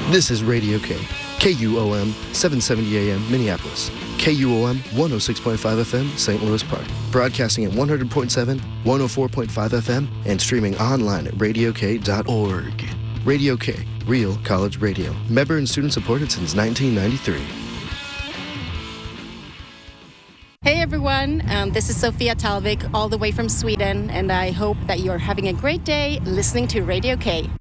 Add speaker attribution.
Speaker 1: This is Radio K, KUOM 770 AM Minneapolis, KUOM 106.5 FM St. Louis Park, broadcasting at 100.7, 104.5 FM, and streaming online at radiok.org. Radio K, real college radio. Member and student supported since 1993.
Speaker 2: Hey everyone, this is Sofia Talvik all the way from Sweden, and I hope that you're having a great day listening to Radio K.